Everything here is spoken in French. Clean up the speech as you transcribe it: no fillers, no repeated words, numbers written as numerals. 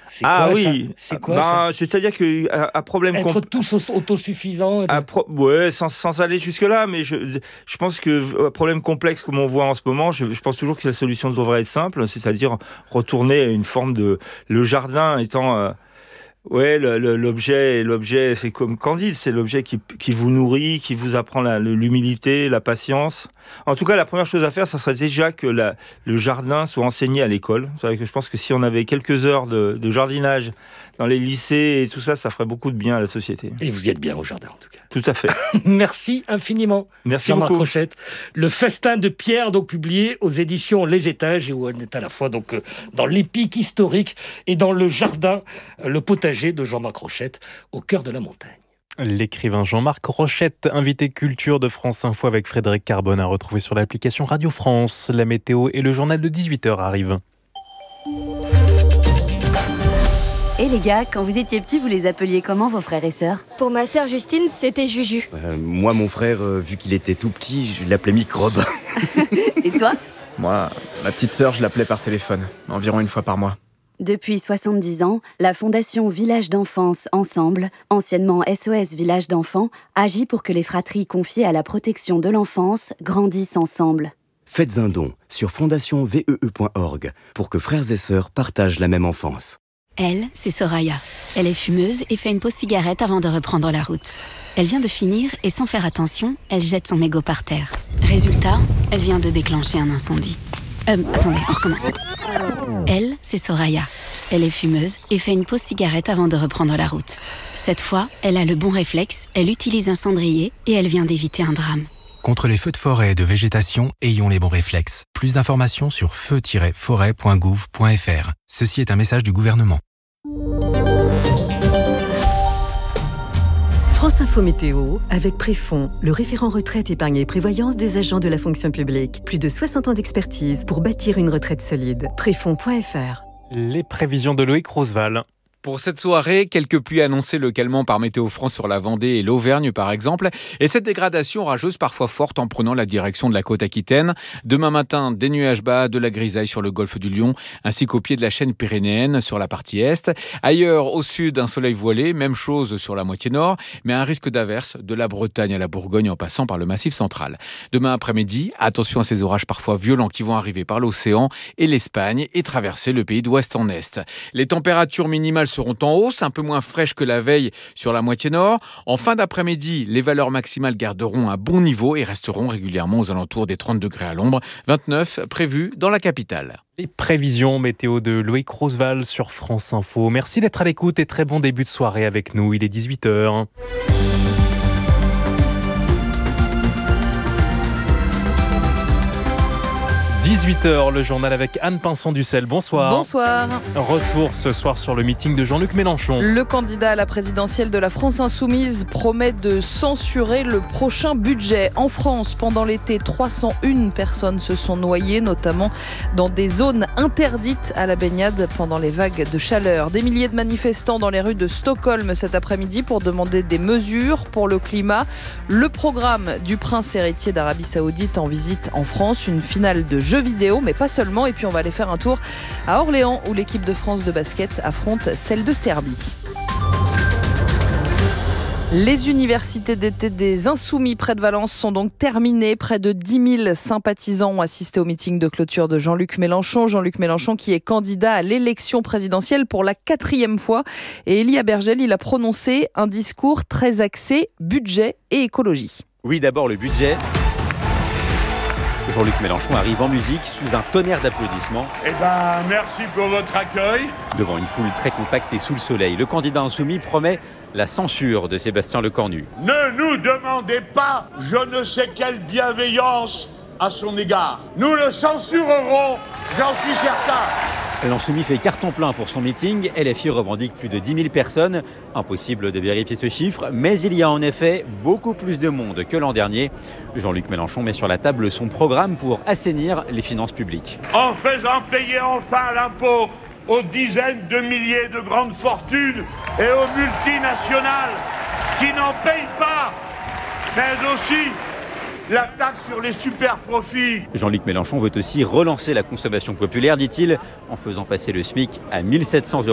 C'est quoi, oui. C'est quoi ça ? C'est-à-dire qu'à problème Être tous autosuffisants. sans aller jusque-là, mais je pense que problème complexe comme on voit en ce moment, je pense toujours que la solution devrait être simple, c'est-à-dire retourner à une forme de... Le jardin étant... l'objet, c'est comme Candide, c'est l'objet qui vous nourrit, qui vous apprend l'humilité, la patience. En tout cas, la première chose à faire, ça serait déjà que le jardin soit enseigné à l'école. C'est vrai que je pense que si on avait quelques heures de jardinage dans les lycées et tout ça, ça ferait beaucoup de bien à la société. Et vous y êtes bien au jardin, en tout cas. Tout à fait. Merci infiniment. Merci Jean-Marc beaucoup. Rochette. Le festin de Pierre, donc publié aux éditions Les Étages, et où on est à la fois donc dans l'épique historique et dans le jardin, le potager de Jean-Marc Rochette, au cœur de la montagne. L'écrivain Jean-Marc Rochette, invité culture de France Info avec Frédéric Carbone, à retrouver sur l'application Radio France. La météo et le journal de 18h arrivent. Et les gars, quand vous étiez petits, vous les appeliez comment vos frères et sœurs ? Pour ma sœur Justine, c'était Juju. Moi, mon frère, vu qu'il était tout petit, je l'appelais Microbe. Et toi ? Moi, ma petite sœur, je l'appelais par téléphone, environ une fois par mois. Depuis 70 ans, la Fondation Village d'Enfance Ensemble, anciennement SOS Village d'Enfants, agit pour que les fratries confiées à la protection de l'enfance grandissent ensemble. Faites un don sur fondationvee.org pour que frères et sœurs partagent la même enfance. Elle, c'est Soraya. Elle est fumeuse et fait une pause cigarette avant de reprendre la route. Elle vient de finir et sans faire attention, elle jette son mégot par terre. Résultat, elle vient de déclencher un incendie. Attendez, on recommence. Elle, c'est Soraya. Elle est fumeuse et fait une pause cigarette avant de reprendre la route. Cette fois, elle a le bon réflexe, elle utilise un cendrier et elle vient d'éviter un drame. Contre les feux de forêt et de végétation, ayons les bons réflexes. Plus d'informations sur feu-forêt.gouv.fr. Ceci est un message du gouvernement. France Info Météo, avec Préfond, le référent retraite, épargne et prévoyance des agents de la fonction publique. Plus de 60 ans d'expertise pour bâtir une retraite solide. Préfond.fr. Les prévisions de Loïc Roosevelt. Pour cette soirée, quelques pluies annoncées localement par Météo France sur la Vendée et l'Auvergne par exemple. Et cette dégradation orageuse parfois forte en prenant la direction de la côte aquitaine. Demain matin, des nuages bas, de la grisaille sur le golfe du Lion, ainsi qu'au pied de la chaîne pyrénéenne sur la partie est. Ailleurs, au sud, un soleil voilé, même chose sur la moitié nord, mais un risque d'averse de la Bretagne à la Bourgogne en passant par le Massif central. Demain après-midi, attention à ces orages parfois violents qui vont arriver par l'océan et l'Espagne et traverser le pays d'ouest en est. Les températures minimales seront en hausse, un peu moins fraîches que la veille sur la moitié nord. En fin d'après-midi, les valeurs maximales garderont un bon niveau et resteront régulièrement aux alentours des 30 degrés à l'ombre, 29 prévus dans la capitale. Les prévisions météo de Loïc Roosevelt sur France Info. Merci d'être à l'écoute et très bon début de soirée avec nous. Il est 18h. 18h, le journal avec Anne Pinson-Dussel. Bonsoir. Bonsoir. Retour ce soir sur le meeting de Jean-Luc Mélenchon. Le candidat à la présidentielle de la France Insoumise promet de censurer le prochain budget. En France, pendant l'été, 301 personnes se sont noyées, notamment dans des zones interdites à la baignade pendant les vagues de chaleur. Des milliers de manifestants dans les rues de Stockholm cet après-midi pour demander des mesures pour le climat. Le programme du prince héritier d'Arabie Saoudite en visite en France, une finale de jeux vidéo, mais pas seulement. Et puis on va aller faire un tour à Orléans où l'équipe de France de basket affronte celle de Serbie. Les universités d'été des Insoumis près de Valence sont donc terminées. Près de 10 000 sympathisants ont assisté au meeting de clôture de Jean-Luc Mélenchon. Jean-Luc Mélenchon qui est candidat à l'élection présidentielle pour la 4e fois. Et Elie Abergel, il a prononcé un discours très axé budget et écologie. Oui, d'abord le budget. Jean-Luc Mélenchon arrive en musique sous un tonnerre d'applaudissements. Merci pour votre accueil. Devant une foule très compacte et sous le soleil, le candidat insoumis promet la censure de Sébastien Lecornu. Ne nous demandez pas je ne sais quelle bienveillance à son égard. Nous le censurerons, j'en suis certain. L'Insoumis fait carton plein pour son meeting. LFI revendique plus de 10 000 personnes. Impossible de vérifier ce chiffre, mais il y a en effet beaucoup plus de monde que l'an dernier. Jean-Luc Mélenchon met sur la table son programme pour assainir les finances publiques. En faisant payer enfin l'impôt aux dizaines de milliers de grandes fortunes et aux multinationales qui n'en payent pas, mais aussi la taxe sur les super profits. Jean-Luc Mélenchon veut aussi relancer la consommation populaire, dit-il, en faisant passer le SMIC à 1 700 €